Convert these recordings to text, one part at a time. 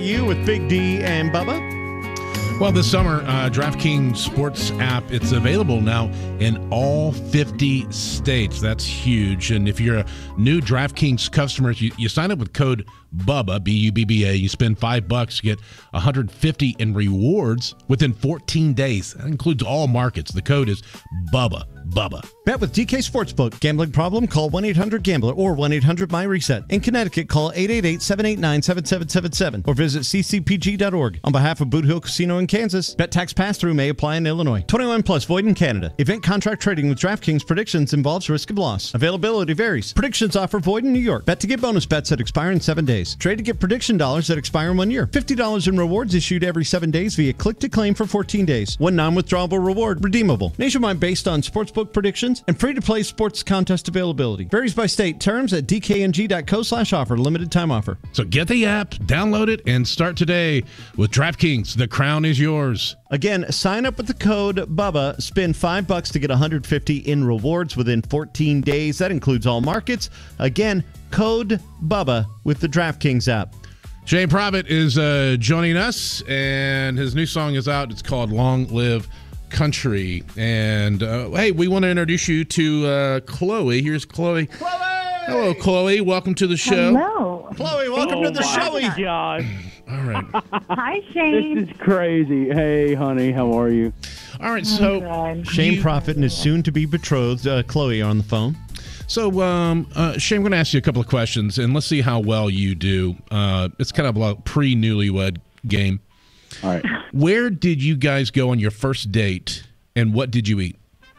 You with Big D and Bubba. Well, this summer, DraftKings Sports app, it's available now in all 50 states. That's huge. And if you're a new DraftKings customer, you sign up with code BUBBA, B-U-B-B-A. You spend $5 to get $150 in rewards within 14 days. That includes all markets. The code is BUBBA. Bet with DK Sportsbook. Gambling problem? Call 1-800-GAMBLER or 1-800-MY-RESET. In Connecticut, call 888-789-7777 or visit ccpg.org. On behalf of Boot Hill Casino in Kansas, bet tax pass-through may apply in Illinois. 21 plus void in Canada. Event contract trading with DraftKings predictions involves risk of loss. Availability varies. Predictions offer void in New York. Bet to get bonus bets that expire in 7 days. Trade to get prediction dollars that expire in 1 year. $50 in rewards issued every 7 days via click to claim for 14 days. One non-withdrawable reward redeemable. Nationwide based on sportsbook predictions and free-to-play sports contest availability. Varies by state. Terms at dkng.co/offer. Limited time offer. So get the app, download it, and start today with DraftKings. The crown is yours. Again, sign up with the code BUBBA. Spend $5 to get $150 in rewards within 14 days. That includes all markets. Again, code BUBBA with the DraftKings app. Shane Profit is joining us, and his new song is out. It's called Long Live Country. And, hey, we want to introduce you to Chloe. Here's Chloe. Hello, Chloe. Welcome to the show. Hello. Chloe, welcome to the show. Gosh. All right. Hi, Shane. This is crazy. Hey, honey, how are you? All right, so Shane Profit and his soon-to-be betrothed Chloe are on the phone. So, Shane, I'm going to ask you a couple of questions, and let's see how well you do. It's kind of a pre-newlywed game. All right. Where did you guys go on your first date, and what did you eat?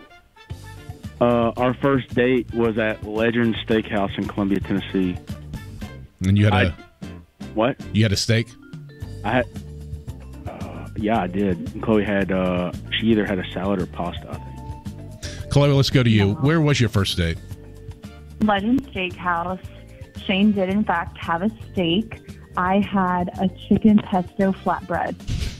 Our first date was at Legend Steakhouse in Columbia, Tennessee. And you had What? You had a steak? I had. Yeah, I did. And Chloe had. She either had a salad or pasta, I think. Chloe, let's go to you. Where was your first date? Legend Steakhouse. Shane did, in fact, have a steak. I had a chicken pesto flatbread.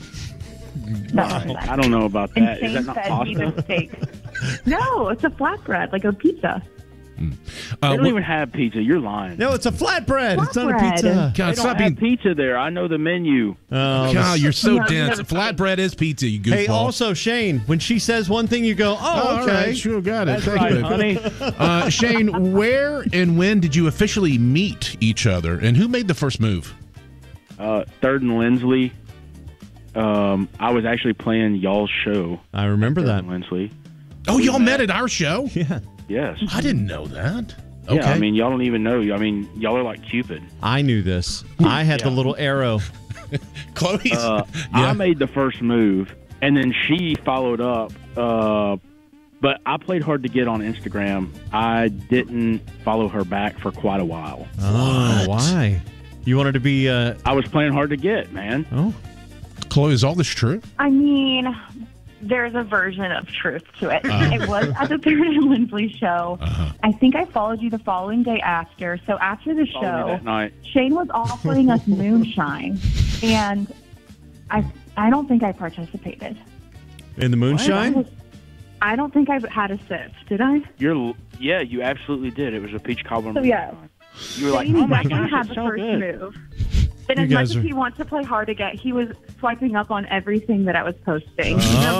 I don't know about And that. Is Shane that not fed me the pasta? steak. No, it's a flatbread, like a pizza. They don't even have pizza. You're lying. No, it's a flatbread. It's not a Flatbread. pizza. God, They stop don't being. have pizza there. I know the menu. God, you're so No, dense. no. Flatbread is pizza, you goofball. Hey, also, Shane, when she says one thing, you go, all okay. right, sure, got it. That's Thank right, you. honey. Shane, where and when did you officially meet each other, and who made the first move? 3rd and Lindsley. I was actually playing y'all's show. I remember 3rd that. and Lindsley. Oh, y'all met at our show? Yeah, Yes. I didn't know that. Okay. Yeah, I mean, y'all don't even know. I mean, y'all are like Cupid. I knew this. I had the Yeah. little arrow. Chloe's. I made the first move, and then she followed up. But I played hard to get on Instagram. I didn't follow her back for quite a while. Oh, why? You wanted to be, I was playing hard to get, man. oh, Chloe, is all this true? I mean, there's a version of truth to it. It was at the 3rd and Lindsley show. I think I followed you the following day after. So after the Followed me show, that night. Shane was offering us moonshine, and I don't think I participated. in the moonshine? I don't think I had a sip. Did I? Yeah, you absolutely did. It was a peach cobbler. So, yeah. You were like, Shane oh my definitely gosh, had it's the so first good. move. And You as much guys as are- he wants to play hard to get, he was swiping up on everything that I was posting.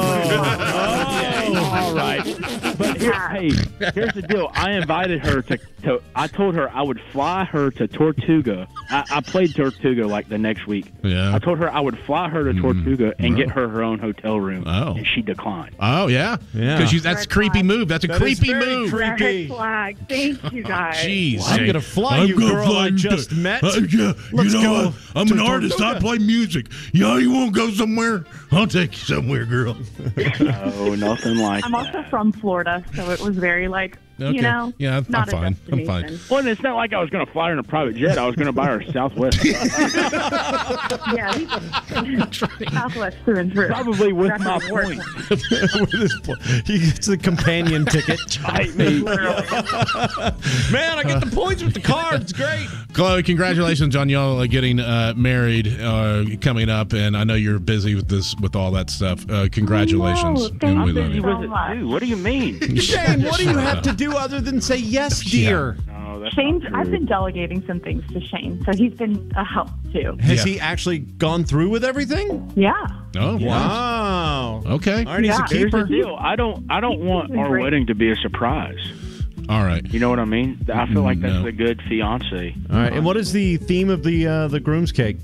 All right. But here's the deal. I invited her to I told her I would fly her to Tortuga. I played Tortuga like the next week. Yeah. I told her I would fly her to Tortuga and get her own hotel room. Oh. And she declined. Oh, yeah? Yeah. Because that's a creepy move. That's a That is creepy very move. creepy. Red flag. Thank you, guys. Jeez. I'm gonna fly you, girl I just met. Yeah, Let's go I'm to an artist. I Tortuga. play music. Yeah, you want to go somewhere? I'll take you somewhere, girl. No, nothing like I'm that. also from Florida, so it was very like, Okay. you know, Yeah, I'm not fine. a I'm fine. destination. Well, and it's not like I was going to fly her in a private jet. I was going to buy her Southwest. Yeah, Southwest through and through. Probably with That's my what works. points. With his he gets the companion ticket. Bite me. Man, I get the points with the card. It's great. Chloe, congratulations on y'all getting married coming up, and I know you're busy with all that stuff. Congratulations. thank and we you. love you. With it too. What do you mean? Shane, what do you have to do other than say yes, dear? No, that's Shane's. not true. I've been delegating some things to Shane, so he's been a help too. Has he actually gone through with everything? Yeah. Oh, Wow. Okay. All right, he's a Here's the keeper. deal. I don't want been our great. wedding to be a surprise. All right. You know what I mean? I feel like that's No. a good fiance. All right, and what is the theme of the groom's cake?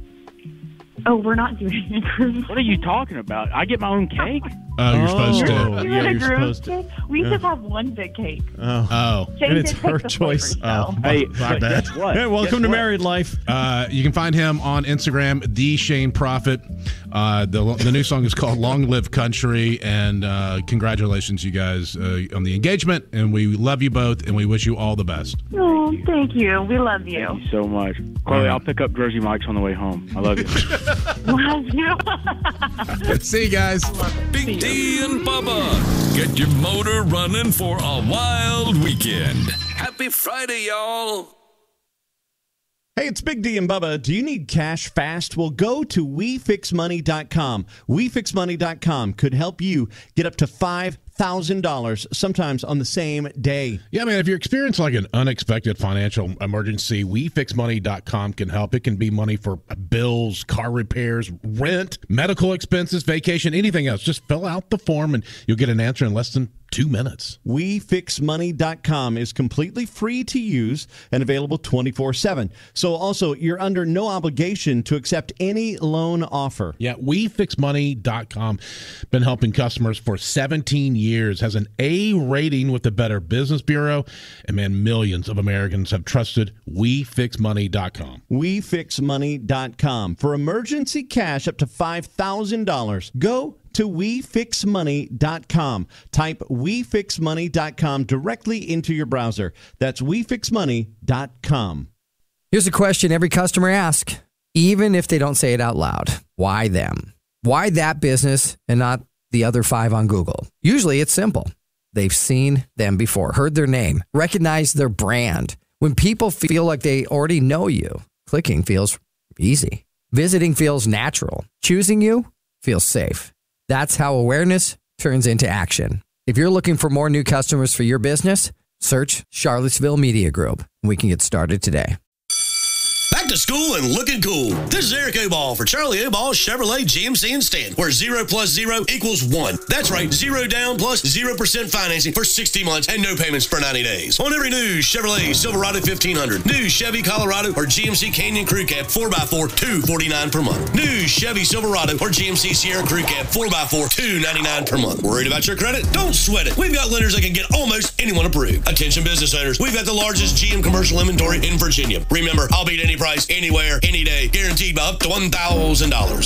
Oh, we're not doing a groom's. What are you talking about? I get my own cake. Oh, you're supposed to. Oh, You yeah, want a you're groom's supposed to. cake? We just have one big cake. Oh. Shane And did it's pick her the choice. flavors, though. Hey, My but bad. guess what? Hey, welcome Guess to what? married life. You can find him on Instagram, The Shane Prophet. The new song is called Long Live Country. And congratulations, you guys, on the engagement. And we love you both, and we wish you all the best. Oh, thank you. We love you. Thank you so much. Chloe, I'll pick up Jersey Mike's on the way home. I love you. Love you. See you guys. Big D and Bubba. Get your motor running for a wild weekend. Happy Friday, y'all. Hey, it's Big D and Bubba. Do you need cash fast? Well, go to WeFixMoney.com. WeFixMoney.com could help you get up to $5,000 sometimes on the same day. Yeah, man, if you're experiencing like an unexpected financial emergency, WeFixMoney.com can help. It can be money for bills, car repairs, rent, medical expenses, vacation, anything else. Just fill out the form and you'll get an answer in less than 2 minutes. WeFixMoney.com is completely free to use and available 24/7. So also, you're under no obligation to accept any loan offer. Yeah, WeFixMoney.com. Been helping customers for 17 years. Has an A rating with the Better Business Bureau. And man, millions of Americans have trusted WeFixMoney.com. WeFixMoney.com. For emergency cash up to $5,000, go to WeFixMoney.com. Type WeFixMoney.com directly into your browser. That's WeFixMoney.com. Here's a question every customer asks, even if they don't say it out loud. Why them? Why that business and not the other 5 on Google? Usually it's simple. They've seen them before, heard their name, recognized their brand. When people feel like they already know you, clicking feels easy. Visiting feels natural. Choosing you feels safe. That's how awareness turns into action. If you're looking for more new customers for your business, search Charlottesville Media Group. We can get started today. Back to school and looking cool. This is Eric Oball for Charlie Oball Chevrolet GMC and Stand, where 0 + 0 = 1. That's right, 0 down plus 0% financing for 60 months and no payments for 90 days. On every new Chevrolet Silverado 1500, new Chevy Colorado or GMC Canyon Crew Cab 4x4, $249 per month. New Chevy Silverado or GMC Sierra Crew Cab 4x4, $299 per month. Worried about your credit? Don't sweat it. We've got lenders that can get almost anyone approved. Attention business owners, we've got the largest GM commercial inventory in Virginia. Remember, I'll beat any price, anywhere, any day, guaranteed by up to $1,000.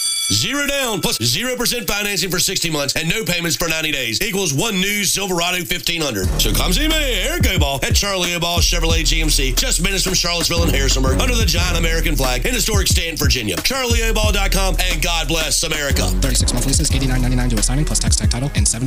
0 down plus 0% financing for 60 months and no payments for 90 days equals 1 new Silverado 1500. So come see me, Eric Oball, at Charlie Oball Chevrolet GMC, just minutes from Charlottesville and Harrisonburg, under the giant American flag in historic Stanton, Virginia. CharlieOball.com, and God bless America. 36 month leases, $89.99 to assigning plus tax, tag title, and 7